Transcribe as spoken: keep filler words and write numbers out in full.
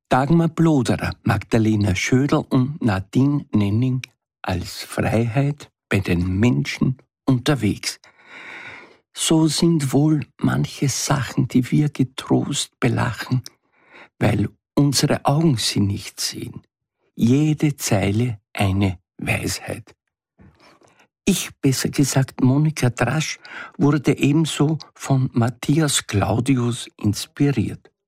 Dagmar Bloderer, Magdalena Schödel und Nadine Nenning als Freiheit bei den Menschen unterwegs. So sind wohl manche Sachen, die wir getrost belachen, weil unsere Augen sie nicht sehen. Jede Zeile eine Weisheit. Ich, besser gesagt Monika Drasch, wurde ebenso von Matthias Claudius inspiriert.